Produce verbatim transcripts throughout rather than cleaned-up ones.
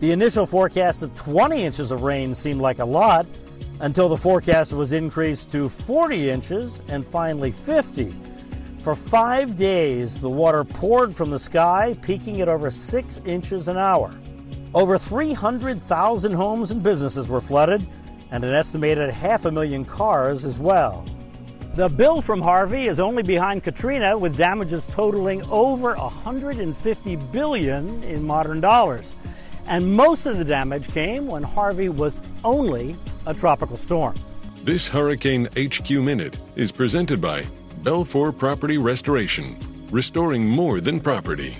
The initial forecast of twenty inches of rain seemed like a lot until the forecast was increased to forty inches and finally fifty. For five days, the water poured from the sky, peaking at over six inches an hour. Over three hundred thousand homes and businesses were flooded, and an estimated half a million cars as well. The bill from Harvey is only behind Katrina, with damages totaling over one hundred fifty billion dollars in modern dollars. And most of the damage came when Harvey was only a tropical storm. This Hurricane H Q Minute is presented by Belfour Property Restoration, restoring more than property.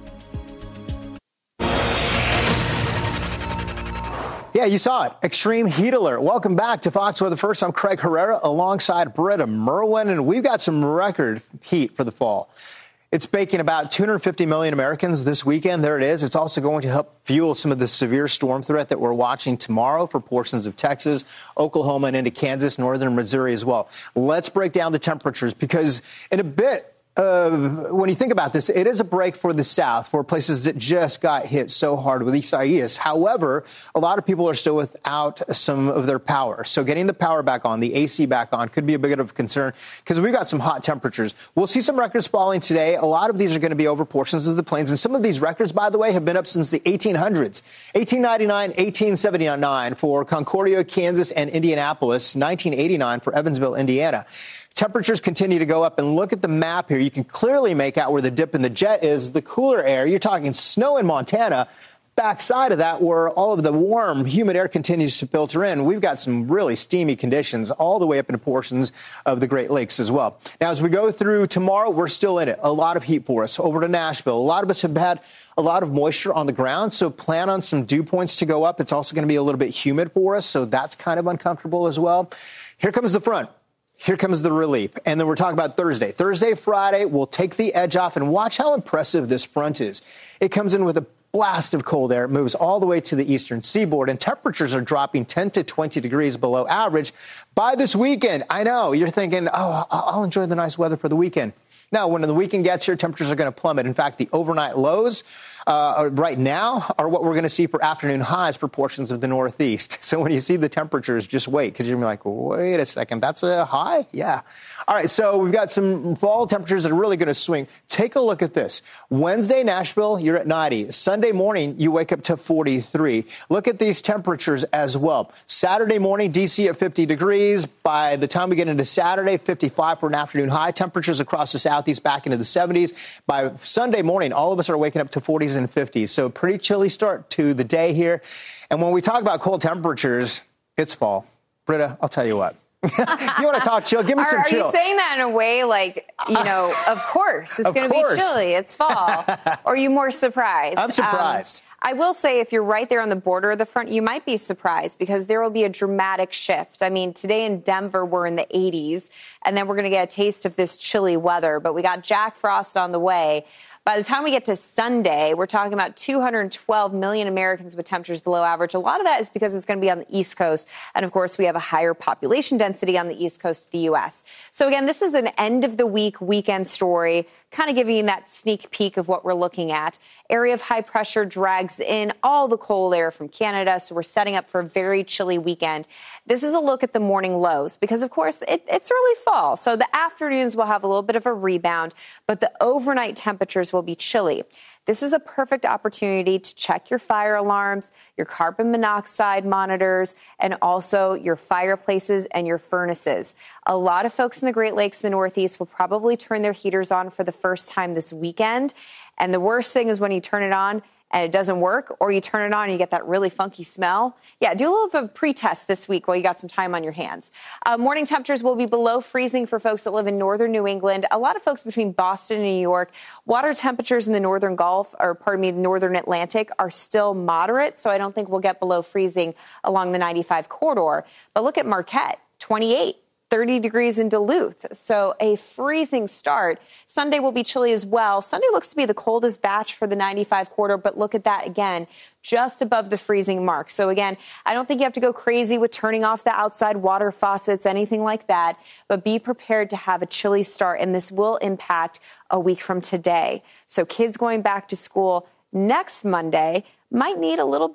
Yeah, you saw it. Extreme heat alert. Welcome back to Fox Weather First. I'm Craig Herrera alongside Britta Merwin, and we've got some record heat for the fall. It's baking about two hundred fifty million Americans this weekend. There it is. It's also going to help fuel some of the severe storm threat that we're watching tomorrow for portions of Texas, Oklahoma, and into Kansas, northern Missouri as well. Let's break down the temperatures because in a bit, Uh, when you think about this, it is a break for the South, for places that just got hit so hard with Isaias. However, a lot of people are still without some of their power. So getting the power back on, the A C back on, could be a bit of a concern because we've got some hot temperatures. We'll see some records falling today. A lot of these are going to be over portions of the plains. And some of these records, by the way, have been up since the eighteen hundreds. eighteen ninety-nine, eighteen seventy-nine for Concordia, Kansas, and Indianapolis. nineteen eighty-nine for Evansville, Indiana. Temperatures continue to go up, and look at the map here. You can clearly make out where the dip in the jet is, the cooler air. You're talking snow in Montana. Backside of that, where all of the warm, humid air continues to filter in, we've got some really steamy conditions all the way up into portions of the Great Lakes as well. Now, as we go through tomorrow, we're still in it. A lot of heat for us. Over to Nashville. A lot of us have had a lot of moisture on the ground, so plan on some dew points to go up. It's also going to be a little bit humid for us, so that's kind of uncomfortable as well. Here comes the front. Here comes the relief. And then we're talking about Thursday. Thursday, Friday, we'll take the edge off and watch how impressive this front is. It comes in with a blast of cold air. It moves all the way to the eastern seaboard, and temperatures are dropping ten to twenty degrees below average by this weekend. I know you're thinking, oh, I'll enjoy the nice weather for the weekend. Now, when the weekend gets here, temperatures are going to plummet. In fact, the overnight lows uh, right now are what we're going to see for afternoon highs for portions of the Northeast. So when you see the temperatures, just wait, because you're going to be like, wait a second, that's a high? Yeah. All right, so we've got some fall temperatures that are really going to swing. Take a look at this. Wednesday, Nashville, you're at ninety. Sunday morning, you wake up to forty-three. Look at these temperatures as well. Saturday morning, D C at fifty degrees. By the time we get into Saturday, fifty-five for an afternoon high. Temperatures across the Southeast back into the seventies. By Sunday morning, all of us are waking up to forties and fifties. So pretty chilly start to the day here. And when we talk about cold temperatures, it's fall. Britta, I'll tell you what. You want to talk chill? Give me are, some chill. Are you saying that in a way like, you know, of course, it's going to be chilly. It's fall. Or are you more surprised? I'm surprised. Um, I will say if you're right there on the border of the front, you might be surprised because there will be a dramatic shift. I mean, today in Denver, we're in the eighties, and then we're going to get a taste of this chilly weather. But we got Jack Frost on the way. By the time we get to Sunday, we're talking about two hundred twelve million Americans with temperatures below average. A lot of that is because it's going to be on the East Coast. And, of course, we have a higher population density on the East Coast of the U S. So, again, this is an end-of-the-week weekend story, kind of giving you that sneak peek of what we're looking at. Area of high pressure drags in all the cold air from Canada, so we're setting up for a very chilly weekend. This is a look at the morning lows because, of course, it, it's early fall, so the afternoons will have a little bit of a rebound, but the overnight temperatures will be chilly. This is a perfect opportunity to check your fire alarms, your carbon monoxide monitors, and also your fireplaces and your furnaces. A lot of folks in the Great Lakes and the Northeast will probably turn their heaters on for the first time this weekend. And the worst thing is when you turn it on and it doesn't work, or you turn it on and you get that really funky smell. Yeah, do a little bit of a pre-test this week while you got some time on your hands. Uh, morning temperatures will be below freezing for folks that live in northern New England. A lot of folks between Boston and New York. Water temperatures in the northern Gulf, or pardon me, the northern Atlantic, are still moderate, so I don't think we'll get below freezing along the ninety-five corridor. But look at Marquette, twenty-eight. thirty degrees in Duluth. So a freezing start. Sunday will be chilly as well. Sunday looks to be the coldest batch for the ninety-five quarter, but look at that again, just above the freezing mark. So again, I don't think you have to go crazy with turning off the outside water faucets, anything like that, but be prepared to have a chilly start, and this will impact a week from today. So kids going back to school next Monday might need a little bit